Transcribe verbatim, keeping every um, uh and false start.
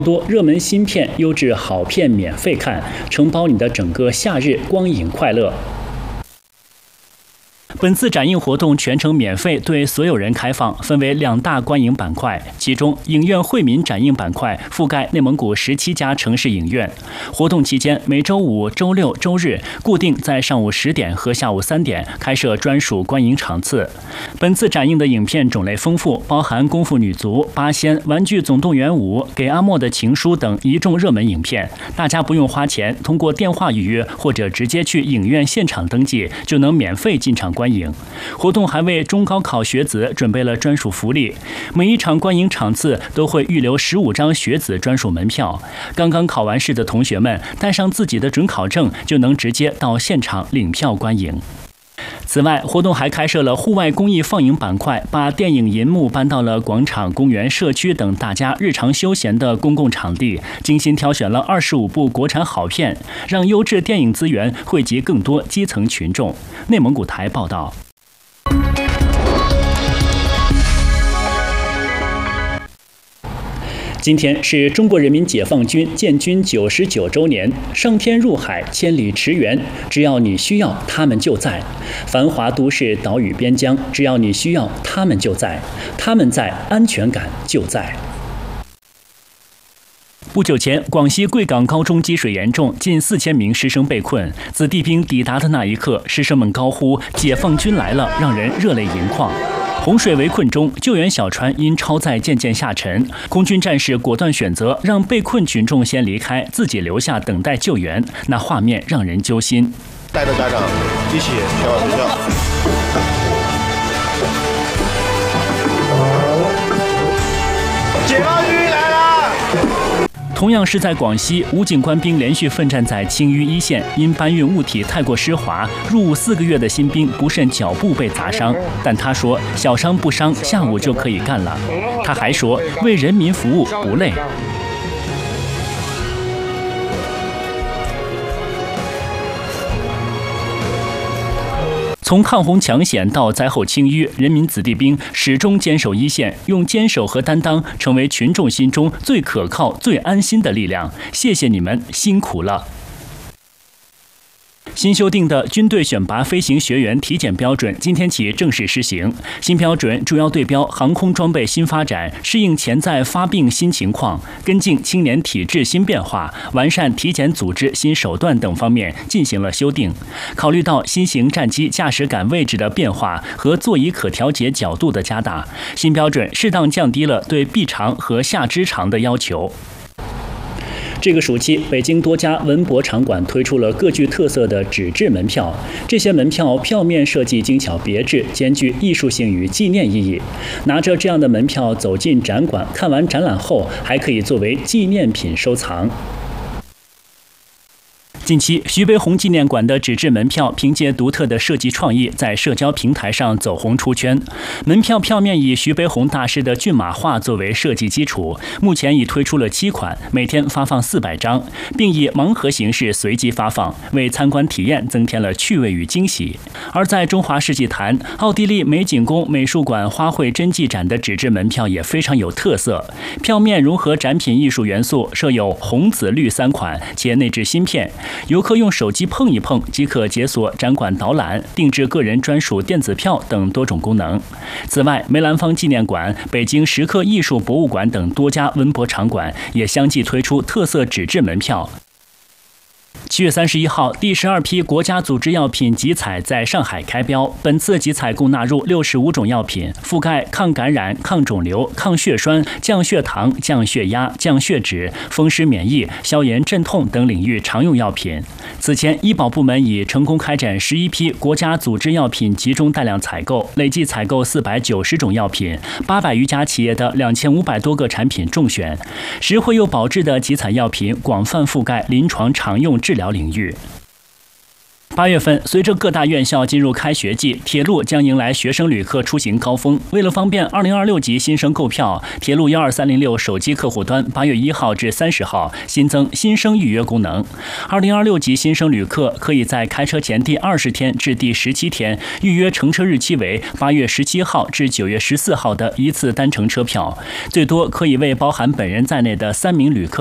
多热门新片、优质好片免费看，承包你的整个夏日光影快乐。本次展映活动全程免费，对所有人开放，分为两大观影板块，其中影院惠民展映板块覆盖内蒙古十七家城市影院。活动期间，每周五、周六、周日固定在上午十点和下午三点开设专属观影场次。本次展映的影片种类丰富，包含《功夫女足》、《八仙》、《玩具总动员五》、《给阿莫的情书》等一众热门影片。大家不用花钱，通过电话预约或者直接去影院现场登记，就能免费进场观影。活动还为中高考学子准备了专属福利，每一场观影场次都会预留十五张学子专属门票。刚刚考完试的同学们带上自己的准考证，就能直接到现场领票观影。此外，活动还开设了户外公益放映板块，把电影银幕搬到了广场、公园、社区等大家日常休闲的公共场地，精心挑选了二十五部国产好片，让优质电影资源惠及更多基层群众。内蒙古台报道。今天是中国人民解放军建军九十九周年，上天入海，千里驰援，只要你需要，他们就在。繁华都市，岛屿边疆，只要你需要，他们就在。他们在，安全感就在。不久前，广西贵港高中积水严重，近四千名师生被困。子弟兵抵达的那一刻，师生们高呼“解放军来了”，让人热泪盈眶。洪水围困中，救援小船因超载渐渐下沉，空军战士果断选择让被困群众先离开，自己留下等待救援，那画面让人揪心。 带着家长一起前往学校。解放军来了！ 同样是在广西，武警官兵连续奋战在青淤一线，因搬运物体太过湿滑，入伍四个月的新兵不慎脚部被砸伤，但他说小伤不伤，下午就可以干了。他还说为人民服务不累。从抗洪抢险到灾后清淤，人民子弟兵始终坚守一线，用坚守和担当成为群众心中最可靠、最安心的力量。谢谢你们，辛苦了。新修订的军队选拔飞行学员体检标准今天起正式施行。新标准主要对标航空装备新发展，适应潜在发病新情况，跟进青年体质新变化，完善体检组织新手段等方面进行了修订。考虑到新型战机驾驶岗位置的变化和座椅可调节角度的加大，新标准适当降低了对臂长和下肢长的要求。这个暑期，北京多家文博场馆推出了各具特色的纸质门票。这些门票票面设计精巧别致，兼具艺术性与纪念意义。拿着这样的门票走进展馆，看完展览后，还可以作为纪念品收藏。近期，徐悲鸿纪念馆的纸质门票凭借独特的设计创意，在社交平台上走红出圈。门票票面以徐悲鸿大师的骏马画作为设计基础，目前已推出了七款，每天发放四百张，并以盲盒形式随机发放，为参观体验增添了趣味与惊喜。而在中华世纪坛，奥地利美景宫美术馆花卉真迹展的纸质门票也非常有特色，票面融合展品艺术元素，设有红、紫、绿三款，且内置芯片。游客用手机碰一碰即可解锁展馆导览、定制个人专属电子票等多种功能。此外，梅兰芳纪念馆、北京时刻艺术博物馆等多家文博场馆也相继推出特色纸质门票。七月三十一号，第十二批国家组织药品集采在上海开标。本次集采共纳入六十五种药品，覆盖抗感染、抗肿瘤、抗血栓、降血糖、降血压、降血脂、风湿免疫、消炎镇痛等领域常用药品。此前，医保部门已成功开展十一批国家组织药品集中带量采购，累计采购四百九十种药品，八百余家企业的两千五百多个产品中选。实惠又保质的集采药品广泛覆盖临床常用治疗领域。 八月份，随着各大院校进入开学季，铁路将迎来学生旅客出行高峰。为了方便二零二六级新生购票，铁路幺二三零六手机客户端八月一号至三十号新增新生预约功能。二零二六级新生旅客可以在开车前第二十天至第十七天预约乘车日期为八月十七号至九月十四号的一次单程车票，最多可以为包含本人在内的三名旅客